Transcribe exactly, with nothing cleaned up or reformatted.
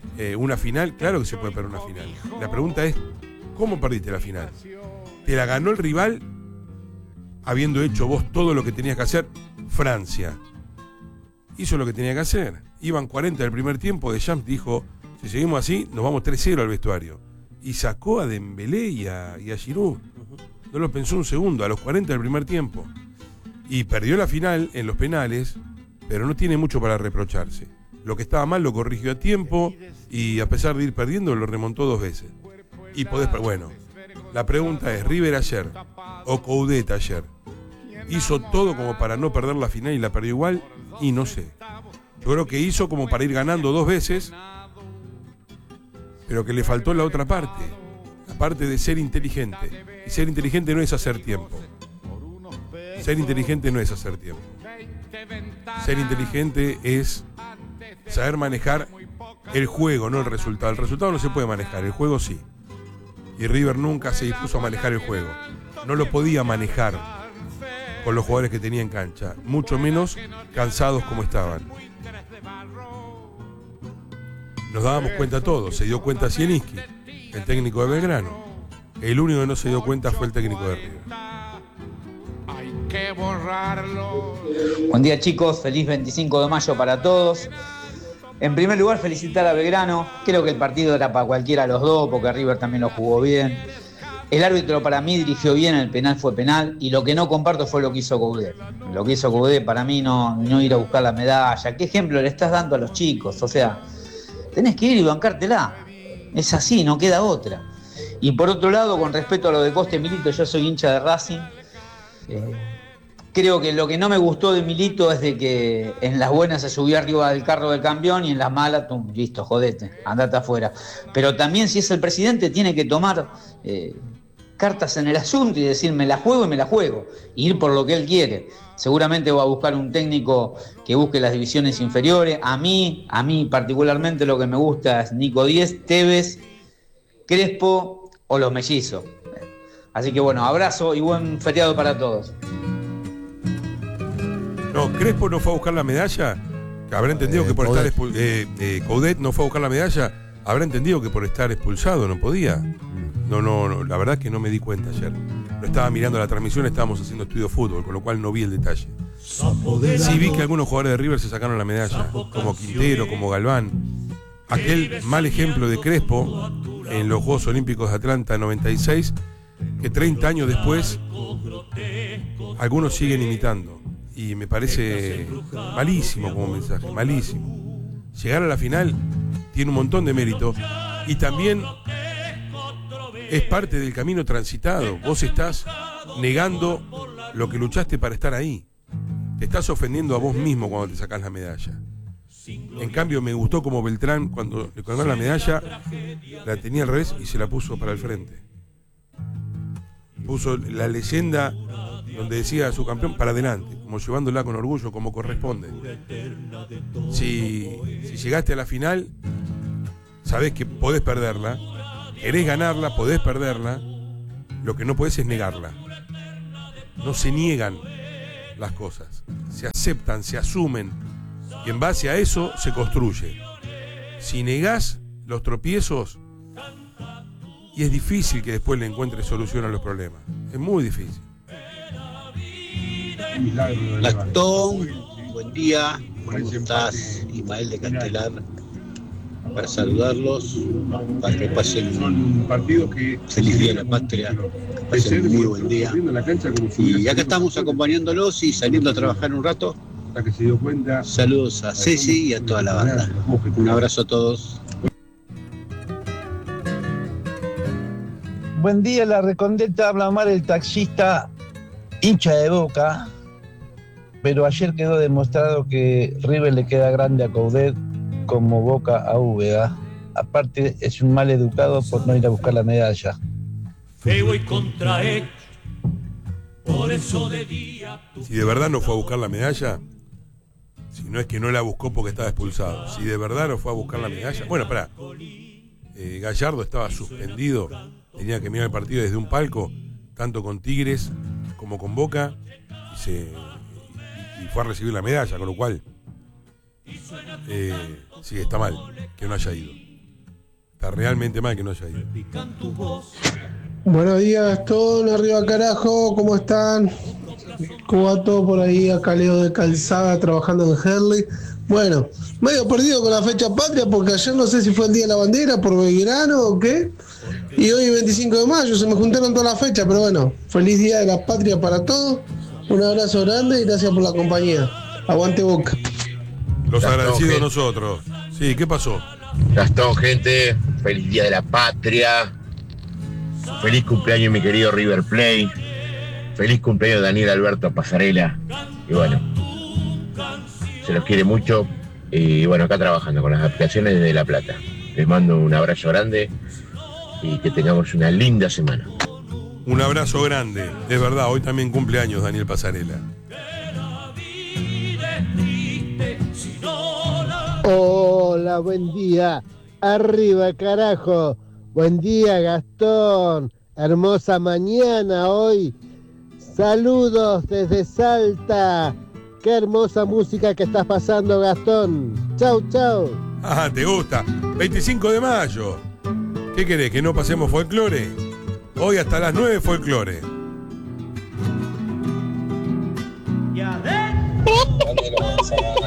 eh, una final, claro que se puede perder una final. La pregunta es, ¿cómo perdiste la final? ¿Te la ganó el rival habiendo hecho vos todo lo que tenías que hacer? Francia hizo lo que tenía que hacer. Iban cuarenta del primer tiempo, Deschamps dijo, si seguimos así, nos vamos tres cero al vestuario. Y sacó a Dembélé y a, y a Giroud. No lo pensó un segundo, a los cuarenta del primer tiempo. Y perdió la final en los penales, pero no tiene mucho para reprocharse. Lo que estaba mal lo corrigió a tiempo y a pesar de ir perdiendo lo remontó dos veces. Y podés, bueno, la pregunta es, River ayer o Coudet ayer hizo todo como para no perder la final y la perdió igual, y no sé. Yo creo que hizo como para ir ganando dos veces, pero que le faltó la otra parte, la parte de ser inteligente. Y ser inteligente no es hacer tiempo. Ser inteligente no es hacer tiempo. Ser inteligente es saber manejar el juego, no el resultado. El resultado no se puede manejar, el juego sí. Y River nunca se dispuso a manejar el juego. No lo podía manejar con los jugadores que tenía en cancha, mucho menos cansados como estaban. Nos dábamos cuenta todos, se dio cuenta Zielinski, el técnico de Belgrano. El único que no se dio cuenta fue el técnico de River. Buen día, chicos, feliz veinticinco de mayo para todos. En primer lugar, felicitar a Belgrano. Creo que el partido era para cualquiera de los dos, porque River también lo jugó bien. El árbitro para mí dirigió bien, el penal fue penal, y lo que no comparto fue lo que hizo Coudet. Lo que hizo Coudet para mí no, no ir a buscar la medalla. ¿Qué ejemplo le estás dando a los chicos? O sea, tenés que ir y bancártela. Es así, no queda otra. Y por otro lado, con respecto a lo de Costa y Milito, yo soy hincha de Racing. Eh, creo que lo que no me gustó de Milito es de que en las buenas se subió arriba del carro del campeón y en las malas, tum, listo, jodete, andate afuera. Pero también si es el presidente tiene que tomar eh, cartas en el asunto y decir me la juego y me la juego. Y ir por lo que él quiere. Seguramente va a buscar un técnico que busque las divisiones inferiores. A mí, a mí particularmente lo que me gusta es Nico Díez, Tevez, Crespo o los mellizos. Así que bueno, abrazo y buen feriado para todos. No, Crespo no fue a buscar la medalla, habrá entendido eh, que por Coudet. estar expul- eh, eh, Coudet no fue a buscar la medalla, habrá entendido que por estar expulsado no podía. No, no, no, la verdad es que no me di cuenta ayer. No estaba mirando la transmisión, estábamos haciendo estudio de fútbol, con lo cual no vi el detalle. Sí vi que algunos jugadores de River se sacaron la medalla, como Quintero, como Galván. Aquel mal ejemplo de Crespo en los Juegos Olímpicos de Atlanta noventa y seis, que treinta años después algunos siguen imitando. Y me parece malísimo como mensaje, malísimo. Llegar a la final tiene un montón de mérito y también es parte del camino transitado. Vos estás negando lo que luchaste para estar ahí. Te estás ofendiendo a vos mismo cuando te sacás la medalla. En cambio, me gustó como Beltrán, cuando le colgaron la medalla, la tenía al revés y se la puso para el frente. Puso la leyenda donde decía a su campeón para adelante, como llevándola con orgullo, como corresponde. Si, si llegaste a la final, sabés que podés perderla, querés ganarla, podés perderla, lo que no podés es negarla. No se niegan las cosas, se aceptan, se asumen, y en base a eso se construye. Si negás los tropiezos, y es difícil que después le encuentres solución a los problemas, es muy difícil. Lactón, buen día, ¿cómo estás? Ismael de Castelar, para saludarlos, para que pasen un feliz día de la patria, que pasen un muy buen día. Y acá estamos acompañándolos y saliendo a trabajar un rato. Saludos a Ceci y a toda la banda. Un abrazo a todos. Buen día, la Recondeta, habla Omar, el taxista, hincha de Boca, pero ayer quedó demostrado que River le queda grande a Coudet como Boca a V A. Aparte es un mal educado por no ir a buscar la medalla. Feo y contrahecho, por eso de día. Si de verdad no fue a buscar la medalla, si no es que no la buscó porque estaba expulsado, si de verdad no fue a buscar la medalla, bueno, pará, eh, Gallardo estaba suspendido, tenía que mirar el partido desde un palco, tanto con Tigres como con Boca, y, se, y, y fue a recibir la medalla, con lo cual eh, sí, está mal que no haya ido. Está realmente mal que no haya ido. Buenos días, Gastón, arriba carajo, ¿cómo están? ¿Cómo va todo por ahí? Acá Leo de Calzada trabajando en Herley. Bueno, medio perdido con la fecha patria porque ayer no sé si fue el Día de la Bandera por Belgrano o qué. Y hoy veinticinco de mayo, se me juntaron todas las fechas, pero bueno, feliz Día de la Patria para todos. Un abrazo grande y gracias por la compañía. Aguante Boca. Los Gastón, agradecidos gente. nosotros. Sí, ¿qué pasó? Gastón, gente, feliz Día de la Patria. Feliz cumpleaños, mi querido River Plate. Feliz cumpleaños, Daniel Alberto Pasarela. Y bueno, se los quiere mucho. Y bueno, acá trabajando con las aplicaciones de La Plata. Les mando un abrazo grande y que tengamos una linda semana. Un abrazo grande. Es verdad, hoy también cumpleaños Daniel Pasarela. Hola, buen día. Arriba, carajo. Buen día, Gastón. Hermosa mañana hoy. Saludos desde Salta. Qué hermosa música que estás pasando, Gastón. Chau, chau. Ah, ¿te gusta? veinticinco de mayo. ¿Qué querés? ¿Que no pasemos folclore? Hoy hasta las nueve folclore. Daniel,